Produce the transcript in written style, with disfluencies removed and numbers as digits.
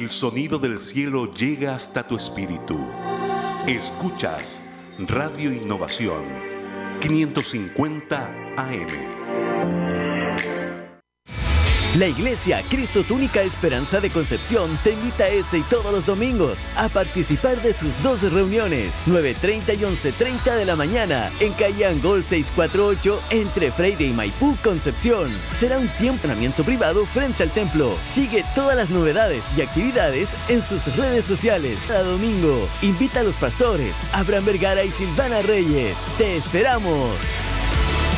El sonido del cielo llega hasta tu espíritu. Escuchas Radio Innovación 550 AM. La Iglesia Cristo Tu Única Esperanza de Concepción te invita este y todos los domingos a participar de sus 2 reuniones, 9:30 y 11:30 de la mañana, en calle Angol 648, entre Freire y Maipú, Concepción. Será un tiempo de entrenamiento privado frente al templo. Sigue todas las novedades y actividades en sus redes sociales. Cada domingo, invita a los pastores Abraham Vergara y Silvana Reyes. ¡Te esperamos!